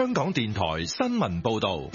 香港電台新聞報道。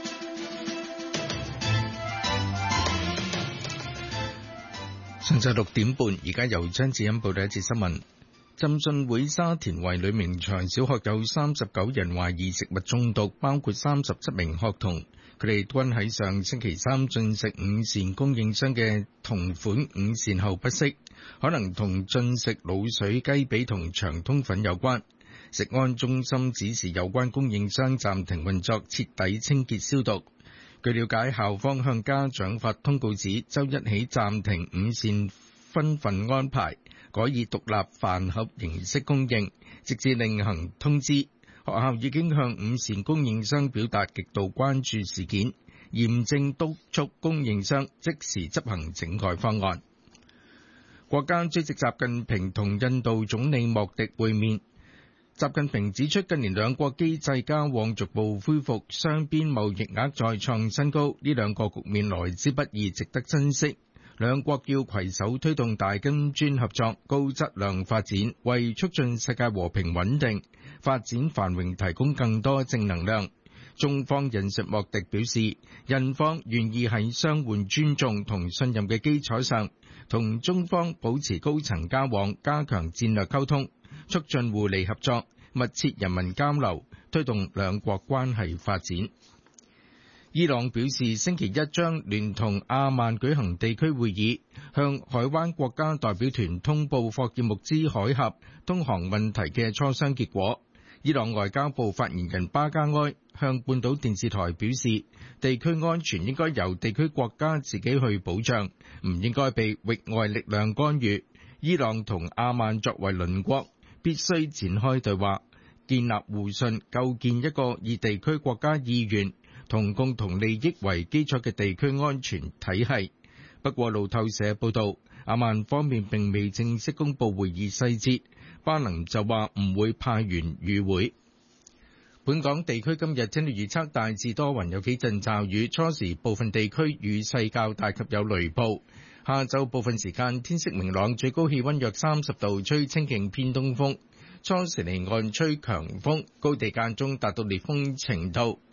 上晝6點半，而家由張子欣報道一節新聞。浸信會沙田圍呂明才小學有39人懷疑食物中毒，包括37名學童。佢哋均喺上星期三進食午膳供應商嘅同款午膳後不適，可能同進食滷水雞髀同長通粉有關。食安中心指示有關供應商暫停運作，徹底清潔消毒。據了解，校方向家長發通告指，周一起暫停午膳分份安排，改以獨立飯盒形式供應，直至另行通知。學校已經向午膳供應商表達極度關注事件，嚴正督促供應商即時執行整改方案。國家主席習近平同印度總理莫迪會面。習近平指出，近年兩國經濟交往逐步恢復，雙邊貿易額再創新高，呢兩個局面來之不易，值得珍惜。兩國要攜手推動大金磚合作、高質量發展，為促進世界和平穩定、發展繁榮提供更多正能量。中方引述莫迪表示，印方願意喺相互尊重同信任嘅基礎上，同中方保持高層交往，加強戰略溝通，促進互利合作，密切人民交流，推動兩國關係發展。伊朗表示，星期一將聯同阿曼舉行地區會議，向海灣國家代表團通報霍爾木茲海峽通航問題嘅磋商結果。伊朗外交部發言人巴加埃向半島電視台表示，地區安全應該由地區國家自己去保障，唔應該被域外力量干預。伊朗同阿曼作為鄰國，必須展開對話，建立互信，構建一個以地區國家意願同共同利益為基礎嘅地區安全體系。不過路透社報道，阿曼方面並未正式公布會議細節，巴能就話唔會派員與會。本港地區今日天氣預測大致多雲，有幾陣驟雨，初時部分地區雨勢較大及有雷暴。下晝部分時間天色明朗，最高氣溫約30度，吹清勁偏東風。初時離岸吹強風，高地間中達到烈風程度。